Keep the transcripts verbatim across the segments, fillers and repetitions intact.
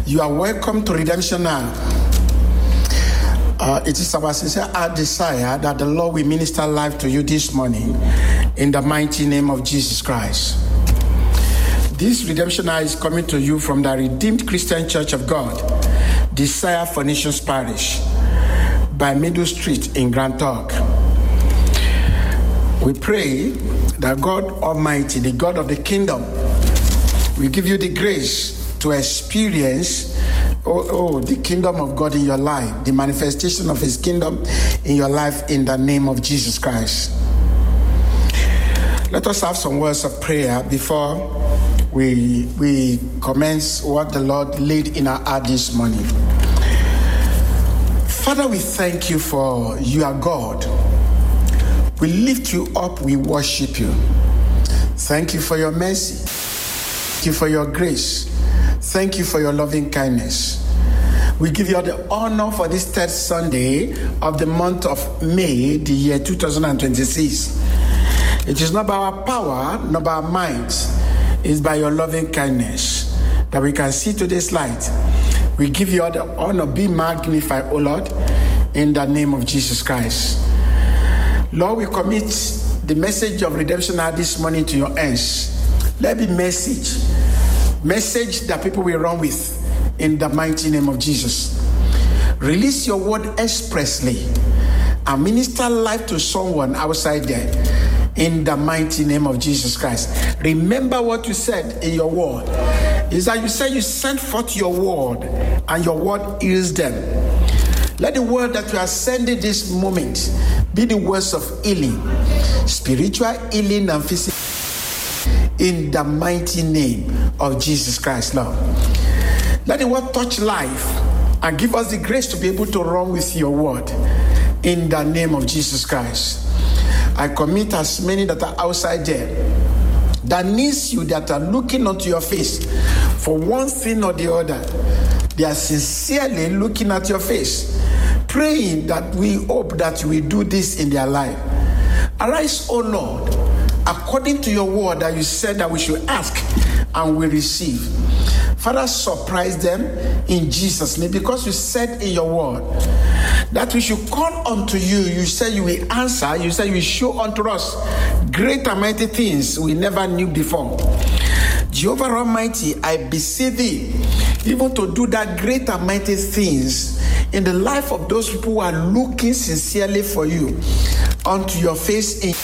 You are welcome to Redemption Now. Uh, it is our sincere desire that the Lord will minister life to you this morning in the mighty name of Jesus Christ. This Redemption Now is coming to you from the Redeemed Christian Church of God, Desire for Nations Parish, by Middle Street in Grand Talk. We pray that God Almighty, the God of the kingdom, will give you the grace to experience oh, oh, the kingdom of God in your life, the manifestation of his kingdom in your life in the name of Jesus Christ. Let us have some words of prayer before we, we commence what the Lord laid in our heart this morning. Father, we thank you for you are God. We lift you up, we worship you. Thank you for your mercy. Thank you for your grace. Thank you for your loving kindness. We give you all the honor for this third Sunday of the month of May, the year two thousand twenty-six. It is not by our power, not by our might. It's by your loving kindness that we can see today's light. We give you all the honor. Be magnified, O Lord, in the name of Jesus Christ. Lord, we commit the message of redemption this morning to your hands. Let it be message. Message that people will run with in the mighty name of Jesus. Release your word expressly and minister life to someone outside there in the mighty name of Jesus Christ. Remember what you said in your word. Is that you said you sent forth your word and your word heals them. Let the word that you are sending this moment be the words of healing, spiritual healing and physical, in the mighty name of Jesus Christ, Lord. Let the word touch life and give us the grace to be able to run with your word in the name of Jesus Christ. I commit as many that are outside there that needs you, that are looking onto your face for one thing or the other. They are sincerely looking at your face, praying that we hope that you will do this in their life. Arise, O Lord, according to your word that you said that we should ask and we receive. Father, surprise them in Jesus' name, because you said in your word that we should call unto you. You said you will answer. You said you will show unto us great and mighty things we never knew before. Jehovah Almighty, I beseech thee, even to do that great and mighty things in the life of those people who are looking sincerely for you unto your face. In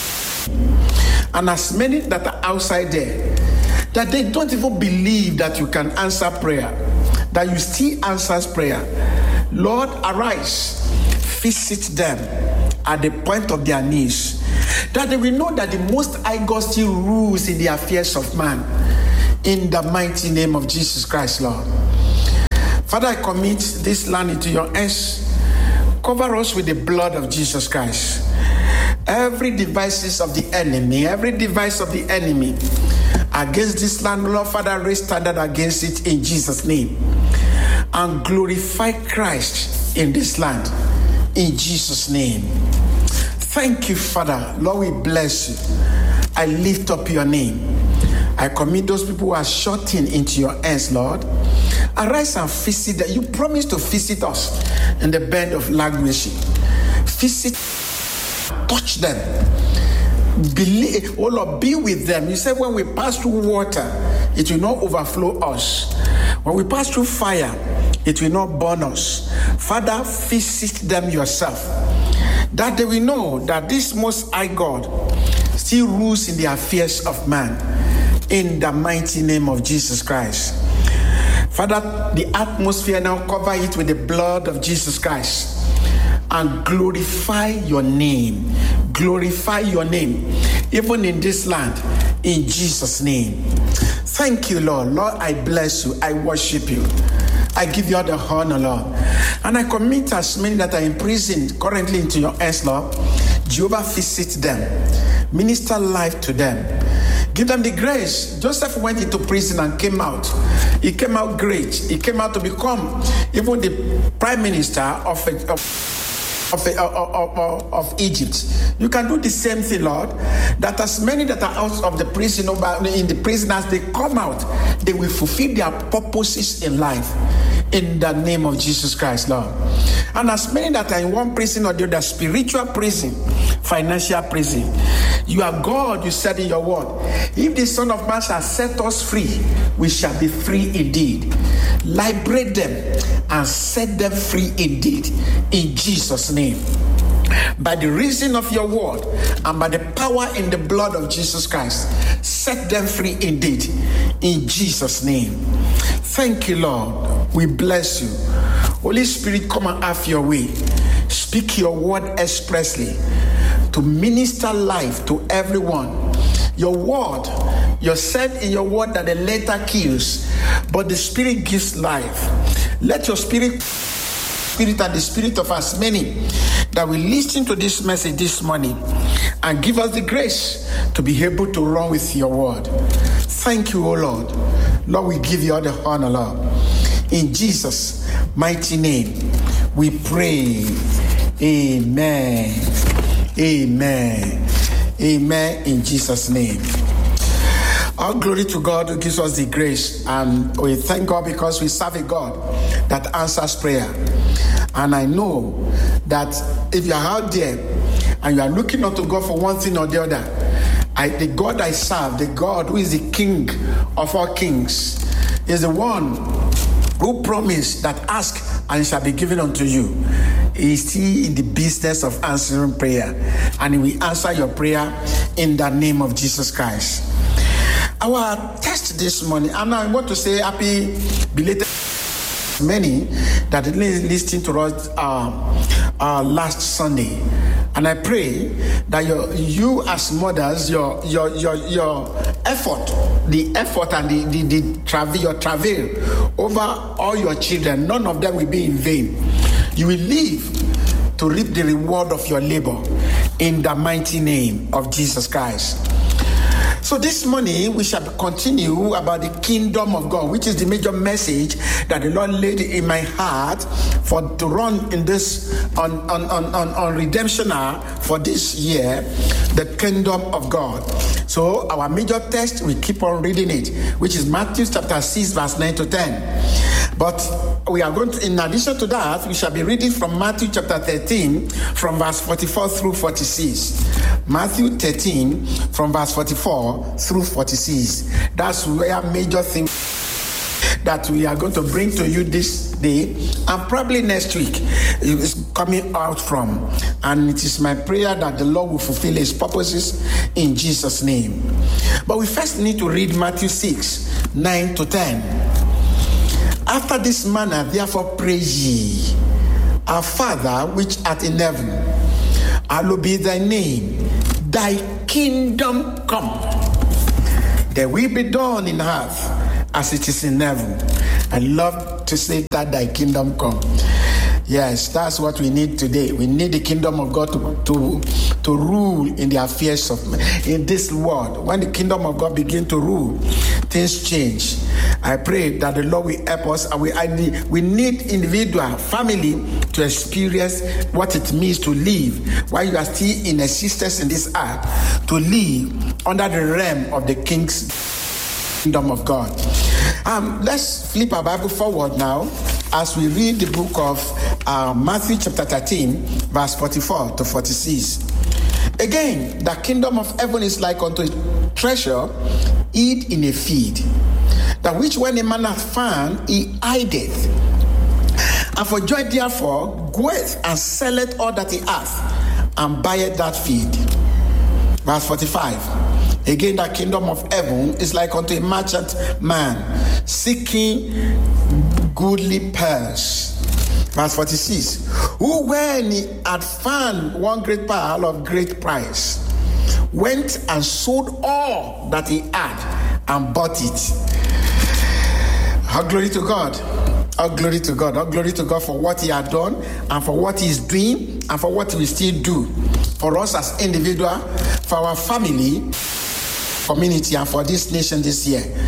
and as many that are outside there, that they don't even believe that you can answer prayer, that you still answer prayer. Lord, arise, visit them at the point of their knees, that they will know that the Most High God still rules in the affairs of man, in the mighty name of Jesus Christ, Lord. Father, I commit this land into your hands. Cover us with the blood of Jesus Christ. Every devices of the enemy, every device of the enemy against this land, Lord, Father, raise standard against it in Jesus' name. And glorify Christ in this land, in Jesus' name. Thank you, Father. Lord, we bless you. I lift up your name. I commit those people who are shorting into your hands, Lord. Arise and visit them. You promised to visit us in the bed of languishing. Visit, touch them. Believe, oh Lord, be with them. You said when we pass through water, it will not overflow us. When we pass through fire, it will not burn us. Father, visit them yourself, that they will know that this Most High God still rules in the affairs of man, in the mighty name of Jesus Christ. Father, the atmosphere now, cover it with the blood of Jesus Christ and glorify your name. Glorify your name, even in this land, in Jesus' name. Thank you, Lord. Lord, I bless you. I worship you. I give you all the honor, Lord. And I commit as many that are imprisoned currently into your hands, Lord. Jehovah, visit them. Minister life to them. Give them the grace. Joseph went into prison and came out. He came out great. He came out to become even the prime minister of a, of Of, of, of, of Egypt. You can do the same thing, Lord, that as many that are out of the prison, in the prison, as they come out, they will fulfill their purposes in life. In the name of Jesus Christ, Lord. And as many that are in one prison or the other, spiritual prison, financial prison, you are God, you said in your word. If the Son of Man shall set us free, we shall be free indeed. Liberate them and set them free indeed. In Jesus' name. By the reason of your word and by the power in the blood of Jesus Christ, set them free indeed. In Jesus' name. Thank you, Lord. We bless you. Holy Spirit, come and have your way. Speak your word expressly to minister life to everyone. Your word, you said in your word that the letter kills, but the Spirit gives life. Let your spirit, spirit and the spirit of as many that will listen to this message this morning and give us the grace to be able to run with your word. Thank you, O Lord. Lord, we give you all the honor, Lord. In Jesus' mighty name, we pray. Amen. Amen. Amen. In Jesus' name. All glory to God who gives us the grace. And we thank God because we serve a God that answers prayer. And I know that if you are out there and you are looking unto God for one thing or the other, I, the God I serve, the God who is the King of all kings, is the one who promised that ask and it shall be given unto you. He is still in the business of answering prayer, and he will answer your prayer in the name of Jesus Christ. Our text this morning, and I want to say happy belated many that listened to us uh, uh, last Sunday. And I pray that your, you as mothers, your your your your effort, the effort and the, the, the travel, your travail over all your children, none of them will be in vain. You will live to reap the reward of your labor in the mighty name of Jesus Christ. So this morning we shall continue about the kingdom of God, which is the major message that the Lord laid in my heart for to run in this on on on on, on redemption hour for this year, the kingdom of God. So our major text, we keep on reading it, which is Matthew chapter six, verse nine to ten. But we are going to, in addition to that, we shall be reading from Matthew chapter thirteen, from verse forty-four through forty-six. Matthew thirteen, from verse forty-four through forty-six. That's where major thing that we are going to bring to you this day, and probably next week is coming out from. And it is my prayer that the Lord will fulfill his purposes in Jesus' name. But we first need to read Matthew six, nine to ten. After this manner, therefore, pray ye, Our Father which art in heaven, hallowed be thy name. Thy kingdom come. Thy will be done in earth as it is in heaven. I love to say that thy kingdom come. Yes, that's what we need today. We need the kingdom of God to, to, to rule in the affairs of in this world. When the kingdom of God begin to rule, things change. I pray that the Lord will help us, and we I need, we need individual, family to experience what it means to live while you are still in existence in this earth, to live under the realm of the King's kingdom of God. Um, let's flip our Bible forward now as we read the book of uh, Matthew chapter thirteen, verse forty-four to forty-six. Again, the kingdom of heaven is like unto a treasure hid in a field, that which when a man hath found, he hideth. And for joy therefore goeth and selleth all that he hath, and buyeth that field. Verse forty-five. Again, the kingdom of heaven is like unto a merchant man seeking goodly pearls. Verse forty-six. Who, when he had found one great pearl of great price, went and sold all that he had and bought it. All glory to God. All glory to God. All glory to God for what he had done, and for what he is doing, and for what he will still do. For us as individual, for our family, community, and for this nation this year.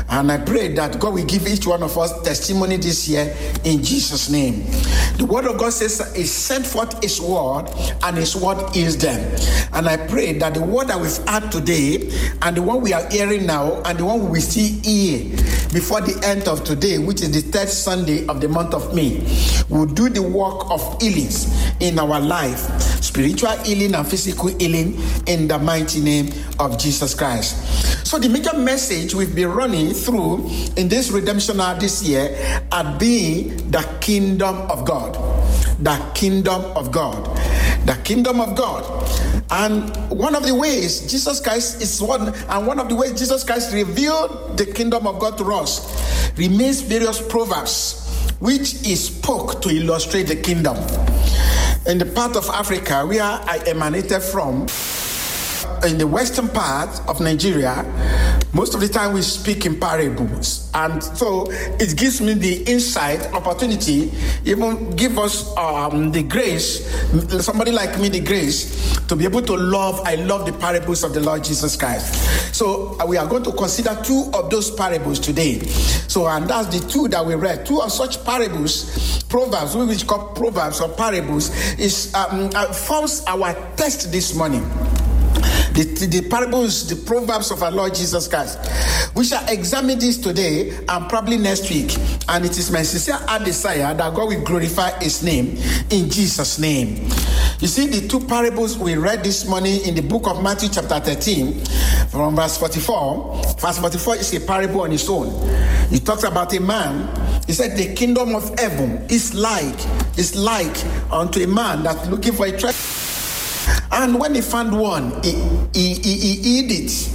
And I pray that God will give each one of us testimony this year in Jesus' name. The word of God says He sent forth His word, and His word is them. And I pray that the word that we've had today, and the one we are hearing now, and the one we will see here before the end of today, which is the third Sunday of the month of May, will do the work of healings in our life, spiritual healing and physical healing, in the mighty name of Jesus Christ. So the major message we've been running through in this redemption hour this year are being the kingdom of God. The kingdom of God. The kingdom of God. And one of the ways Jesus Christ is one, and one of the ways Jesus Christ revealed the kingdom of God to us remains various proverbs which He spoke to illustrate the kingdom. In the part of Africa where I emanated from, in the western part of Nigeria, most of the time we speak in parables, and so it gives me the insight, opportunity, even give us um, the grace, somebody like me the grace to be able to love. I love the parables of the Lord Jesus Christ. So uh, we are going to consider two of those parables today. So, and that's the two that we read. Two of such parables, proverbs, which we call proverbs or parables, is um, uh, forms our text this morning. The, the, the parables, the proverbs of our Lord Jesus Christ. We shall examine this today and probably next week. And it is my sincere desire that God will glorify His name in Jesus' name. You see, the two parables we read this morning in the book of Matthew chapter thirteen, from verse forty-four. Verse forty-four is a parable on its own. He talks about a man. He said, the kingdom of heaven is like, is like unto a man that's looking for a treasure. And when he found one, he, he, he, he hid it.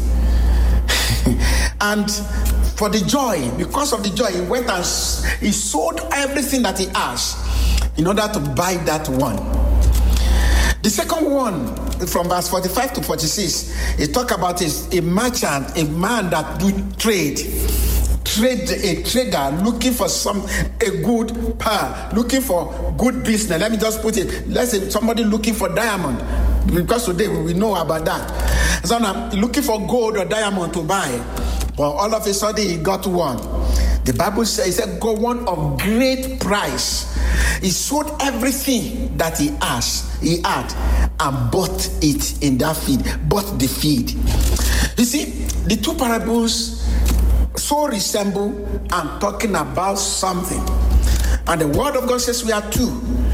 And for the joy, because of the joy, he went and he sold everything that he has in order to buy that one. The second one, from verse forty-five to forty-six, he talk about is a merchant, a man that do trade. Trade, a trader looking for some a good pearl, looking for good business. Let me just put it. Let's say somebody looking for diamond, because today we know about that. So now looking for gold or diamond to buy, but all of a sudden he got one. The Bible says, he said, "Go one of great price." He sold everything that he has, he had, and bought it in that field. Bought the field. You see, the two parables so resemble and talking about something, and the word of God says we are two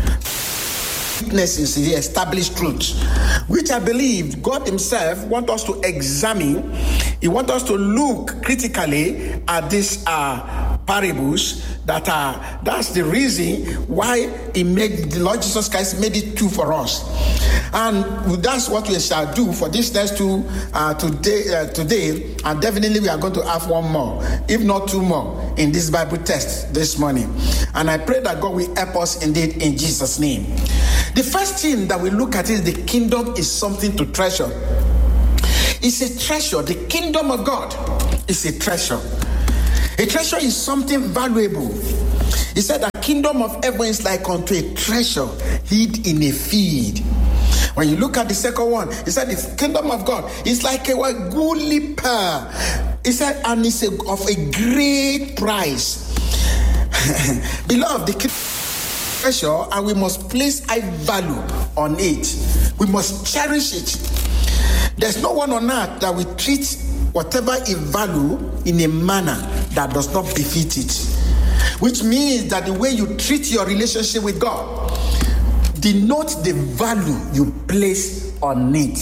witnesses, the established truth, which I believe God Himself wants us to examine. He wants us to look critically at these uh, parables. That are that's the reason why He made the Lord Jesus Christ made it two for us, and that's what we shall do for this next two uh, today. Uh, today, and definitely we are going to have one more, if not two more, in this Bible text this morning. And I pray that God will help us indeed in Jesus' name. The first thing that we look at is the kingdom is something to treasure. It's a treasure. The kingdom of God is a treasure. A treasure is something valuable. He said the kingdom of heaven is like unto a treasure hid in a field. When you look at the second one, he said the kingdom of God is like a goodly pearl. He said, and it's a, of a great price. Beloved, the kingdom is treasure, and we must place high value on it. We must cherish it. There's no one on earth that will treat whatever he value in a manner that does not befit it. Which means that the way you treat your relationship with God denotes the value you place on it.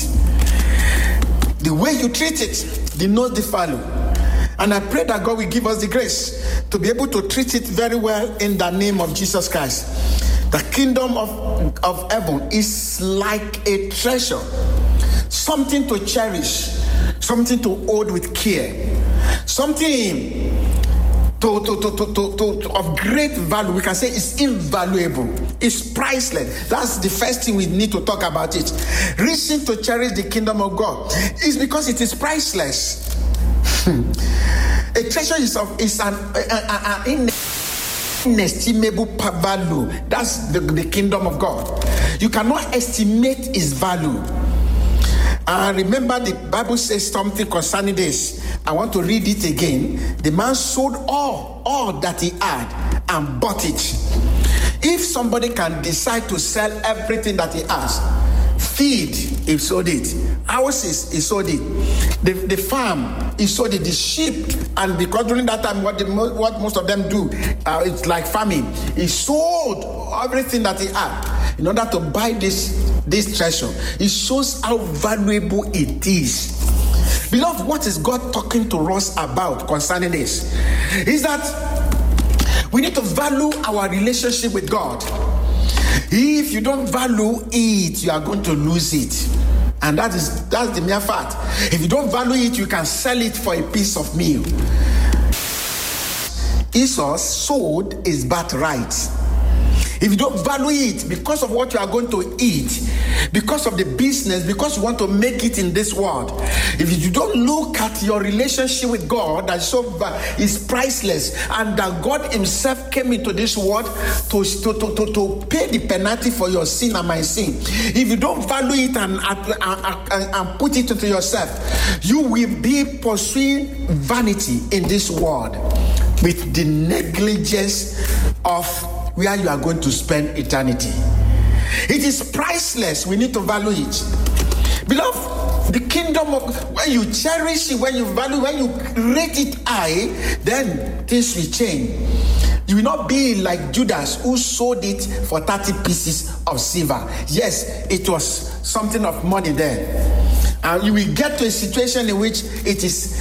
The way you treat it denotes the value. And I pray that God will give us the grace to be able to treat it very well in the name of Jesus Christ. The kingdom of, of heaven is like a treasure, something to cherish, something to hold with care, something to, to, to, to, to, to, of great value. We can say it's invaluable, it's priceless. That's the first thing we need to talk about it. Reason to cherish the kingdom of God is because it is priceless. A treasure is, of, is an, an inestimable value. That's the, the kingdom of God. You cannot estimate its value. And remember, the Bible says something concerning this. I want to read it again. The man sold all, all that he had and bought it. If somebody can decide to sell everything that he has, feed, he sold it. Houses, he sold it. The, the farm, he sold it. The sheep, and because during that time, what, the, what most of them do, uh, it's like farming. He sold everything that he had in order to buy this, this treasure. It shows how valuable it is. Beloved, what is God talking to us about concerning this? Is that we need to value our relationship with God. If you don't value it, you are going to lose it. And that is that's the mere fact. If you don't value it, you can sell it for a piece of meal. Esau sold his birthright. If you don't value it because of what you are going to eat, because of the business, because you want to make it in this world, if you don't look at your relationship with God, that so is priceless, and that God himself came into this world to, to, to, to, to pay the penalty for your sin and my sin. If you don't value it and, and, and, and put it into yourself, you will be pursuing vanity in this world with the negligence of where you are going to spend eternity. It is priceless. We need to value it. Beloved, the kingdom of, when you cherish it, when you value, when you rate it high, then things will change. You will not be like Judas, who sold it for thirty pieces of silver. Yes, it was something of money there. And you will get to a situation in which it is,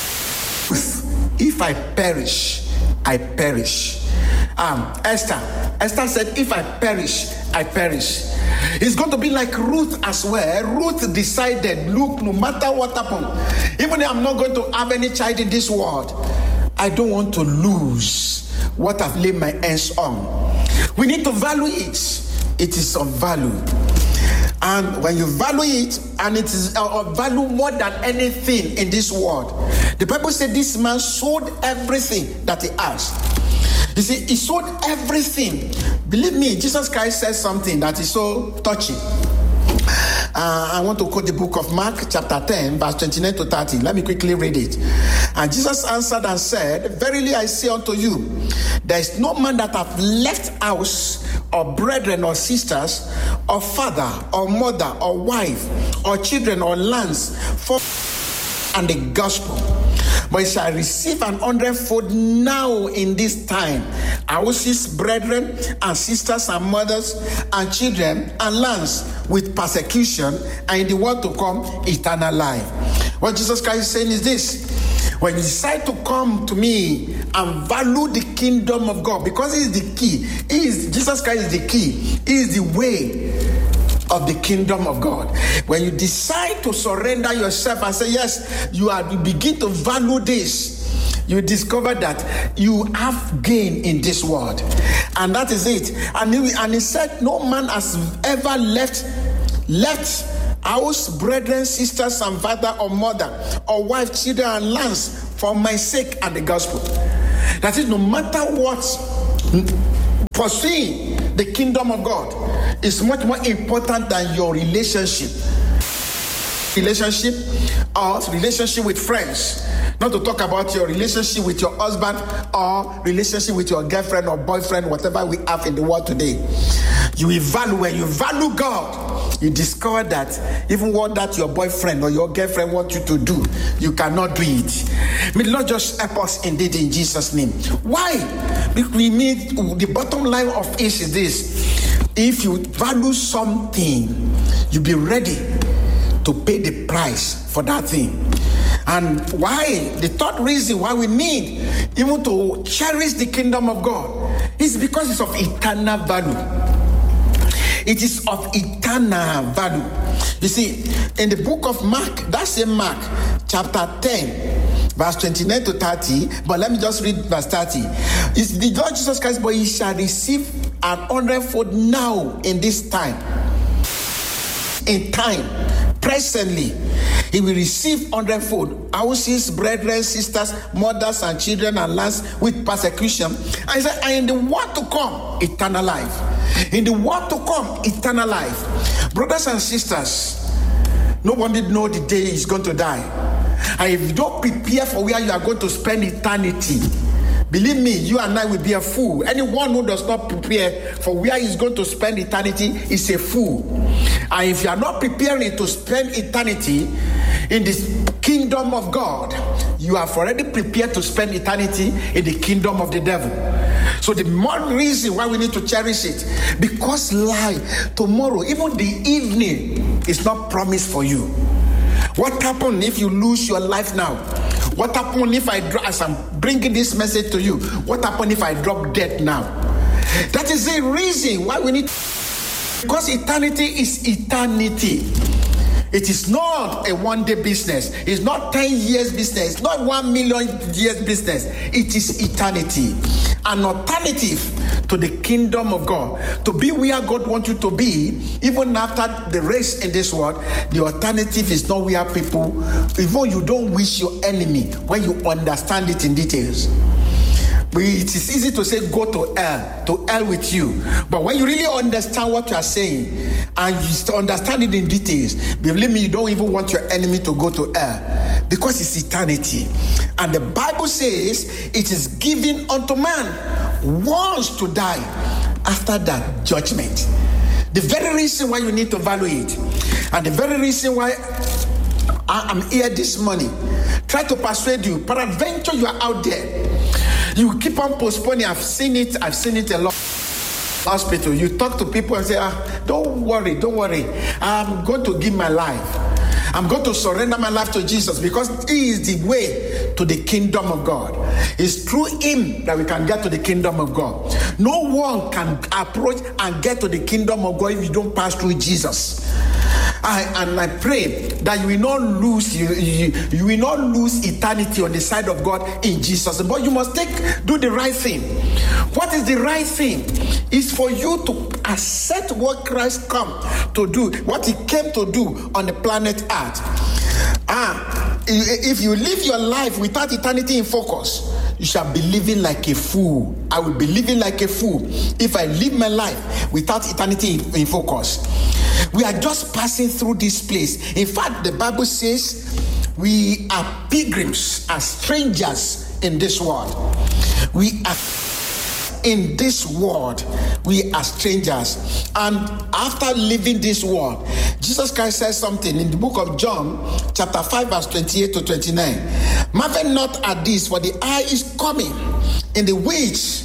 if I perish, I perish. Um, Esther, Esther said, if I perish, I perish. It's going to be like Ruth as well. Ruth decided, look, no matter what happened, even if I'm not going to have any child in this world, I don't want to lose what I've laid my hands on. We need to value it. It is of value. And when you value it, and it is of value more than anything in this world. The Bible said this man sold everything that he has. You see, he sold everything. Believe me, Jesus Christ says something that is so touching. Uh, I want to quote the book of Mark, chapter ten, verse twenty-nine to thirty. Let me quickly read it. And Jesus answered and said, verily I say unto you, there is no man that hath left house, or brethren, or sisters, or father, or mother, or wife, or children, or lands, for and the gospel, but he shall receive an hundredfold now in this time, houses, brethren, and sisters, and mothers, and children, and lands, with persecution, and in the world to come, eternal life. What Jesus Christ is saying is this: when you decide to come to me and value the kingdom of God, because he is the key, he is, Jesus Christ is the key, he is the way of the kingdom of God. When you decide to surrender yourself and say, yes, you are, you begin to value this, you discover that you have gain in this world. And that is it. And he, and he said, no man has ever left, left house, brethren, sisters, and father, or mother, or wife, children, and lands for my sake and the gospel. That is, no matter what, pursuing the kingdom of God is much more important than your relationship. Relationship or relationship with friends. Not to talk about your relationship with your husband or relationship with your girlfriend or boyfriend, whatever we have in the world today. You will value, when you value God, you discover that even what that your boyfriend or your girlfriend wants you to do, you cannot do it. May the Lord just help us indeed in Jesus' name. Why? Because we need, the bottom line of it is this: if you value something, you be ready to pay the price for that thing. And why? The third reason why we need even to cherish the kingdom of God is because it's of eternal value. It is of eternal value. You see, in the book of Mark, that's in Mark, chapter ten, verse twenty-nine to thirty, but let me just read verse thirty. It's the Lord Jesus Christ, but he shall receive an hundredfold now in this time. In time, presently, he will receive hundredfold houses, brethren, sisters, mothers, and children, and lands with persecution. And he said, and in the world to come, eternal life. In the world to come, eternal life. Brothers and sisters, Nobody knows the day he's going to die. And if you don't prepare for where you are going to spend eternity, believe me, you and I will be a fool. Anyone who does not prepare for where he's going to spend eternity is a fool. And if you are not preparing to spend eternity in this kingdom of God, you have already prepared to spend eternity in the kingdom of the devil. So the more reason why we need to cherish it, because life, tomorrow, even the evening is not promised for you. What happens if you lose your life now? What happens if I, as I'm bringing this message to you, what happens if I drop dead now? That is the reason why we need, because eternity is eternity. It is not a one-day business. It's not ten years business. It's not one million years business. It is eternity. An alternative to the kingdom of God. To be where God wants you to be, even after the race in this world, the alternative is not where people, even you don't wish your enemy, when you understand it in details. It is easy to say go to hell, to hell with you. But when you really understand what you are saying and you understand it in details, believe me, you don't even want your enemy to go to hell, because it's eternity. And the Bible says it is given unto man once to die, after that judgment. The very reason why you need to value it, and the very reason why I am here this morning, try to persuade you, peradventure you are out there, you keep on postponing. I've seen it, I've seen it a lot. Hospital, you talk to people and say, ah, don't worry, don't worry. I'm going to give my life. I'm going to surrender my life to Jesus, because he is the way to the kingdom of God. It's through him that we can get to the kingdom of God. No one can approach and get to the kingdom of God if you don't pass through Jesus. I, and I pray that you will not lose you, you, you will not lose eternity on the side of God in Jesus. But you must take do the right thing. What is the right thing? Is for you to accept what Christ came to do, what he came to do on the planet Earth. Ah, if you live your life without eternity in focus, you shall be living like a fool. I will be living like a fool if I live my life without eternity in, in focus. We are just passing through this place. In fact, the Bible says we are pilgrims, are strangers in this world. We are in this world, we are strangers. And after leaving this world, Jesus Christ says something in the book of John, chapter five, verse twenty-eight to twenty-nine. Marvel not at this, for the hour is coming, in the which,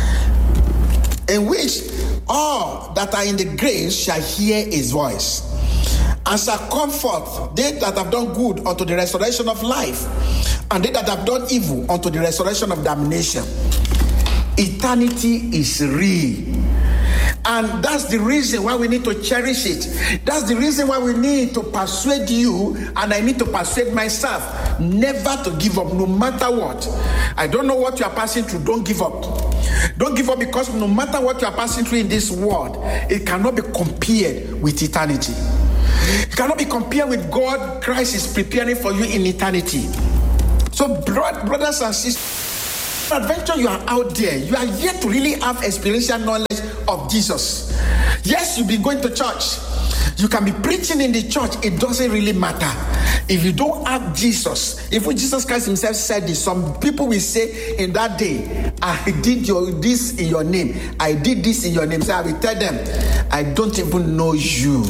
in which all that are in the grave shall hear his voice, and shall come forth, they that have done good unto the restoration of life, and they that have done evil unto the restoration of damnation. Eternity is real. And that's the reason why we need to cherish it. That's the reason why we need to persuade you, and I need to persuade myself, never to give up, no matter what. I don't know what you are passing through. Don't give up. Don't give up, because no matter what you are passing through in this world, it cannot be compared with eternity. It cannot be compared with God. Christ is preparing for you in eternity. So, brothers and sisters, adventure you are out there, you are yet to really have experiential knowledge of Jesus. Yes, you've been going to church. You can be preaching in the church. It doesn't really matter if you don't have Jesus. Even Jesus Christ himself said this. Some people will say in that day, I did your this in your name. I did this in your name. So I will tell them, I don't even know you.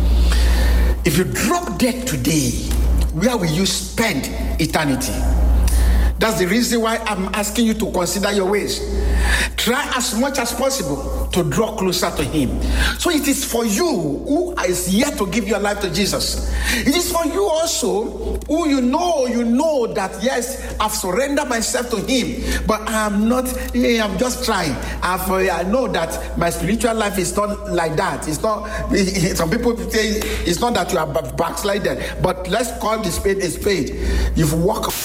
If you drop dead today, where will you spend eternity? That's the reason why I'm asking you to consider your ways. Try as much as possible to draw closer to him. So it is for you who is yet to give your life to Jesus. It is for you also who you know, you know that yes, I've surrendered myself to him, but I'm not, I'm just trying. I've, I know that my spiritual life is not like that. It's not, some people say it's not that you are backslided, but let's call the spade a spade. You've walked,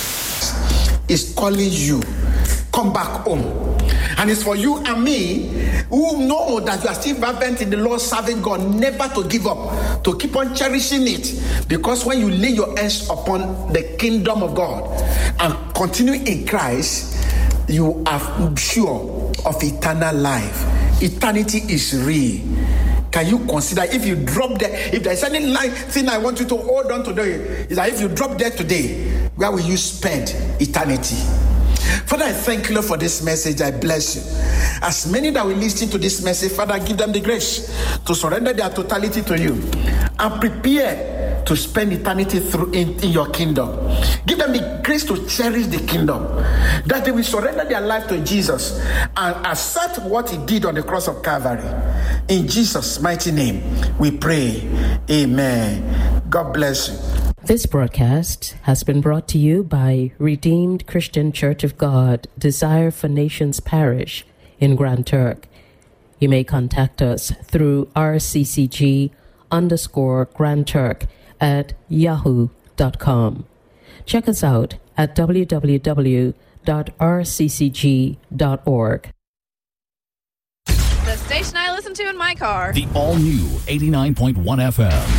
is calling you, come back home. And it's for you and me who know that you are still fervent in the Lord, serving God, never to give up, to keep on cherishing it. Because when you lay your hands upon the kingdom of God and continue in Christ, you are sure of eternal life. Eternity is real. Can you consider if you drop there, if there's any line thing I want you to hold on to today, is that if you drop there today, where will you spend eternity? Father, I thank you, Lord, for this message. I bless you. As many that will listen to this message, Father, give them the grace to surrender their totality to you and prepare to spend eternity through in, in your kingdom. Give them the grace to cherish the kingdom, that they will surrender their life to Jesus and accept what he did on the cross of Calvary. In Jesus' mighty name, we pray. Amen. God bless you. This broadcast has been brought to you by Redeemed Christian Church of God, Desire for Nations Parish in Grand Turk. You may contact us through rccg underscore Grand Turk at yahoo dot com. Check us out at w w w dot r c c g dot org. The station I listen to in my car. The all-new eighty-nine point one F M.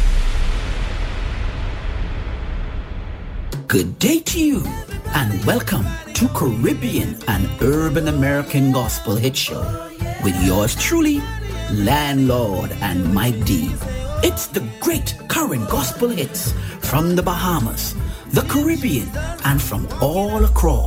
Good day to you, and welcome to Caribbean and Urban American Gospel Hit Show with yours truly, Landlord and Mike D. It's the great current gospel hits from the Bahamas, the Caribbean, and from all across